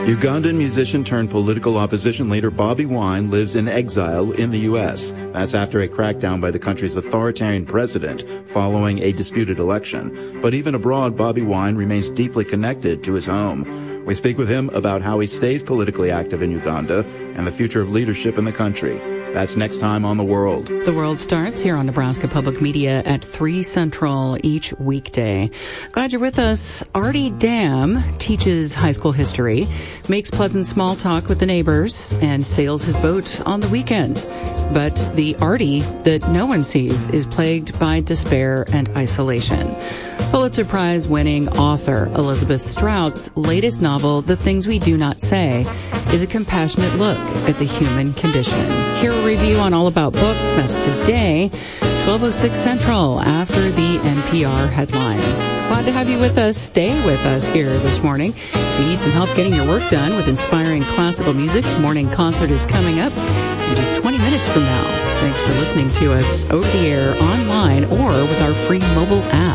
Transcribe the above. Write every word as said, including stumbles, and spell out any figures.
Ugandan musician turned political opposition leader Bobi Wine lives in exile in the U S. That's after a crackdown by the country's authoritarian president following a disputed election. But even abroad, Bobi Wine remains deeply connected to his home. We speak with him about how he stays politically active in Uganda and the future of leadership in the country. That's next time on The World. The World starts here on Nebraska Public Media at three Central each weekday. Glad you're with us. Artie Dam teaches high school history, makes pleasant small talk with the neighbors, and sails his boat on the weekend. But the Artie that no one sees is plagued by despair and isolation. Pulitzer Prize winning author Elizabeth Strout's latest novel, The Things We Do Not Say, is a compassionate look at the human condition. Hear a review on All About Books. That's today, twelve oh six Central, after the N P R headlines. Glad to have you with us. Stay with us here this morning. If you need some help getting your work done with inspiring classical music, morning concert is coming up in just twenty minutes from now. Thanks for listening to us over the air, online, or with our free mobile app.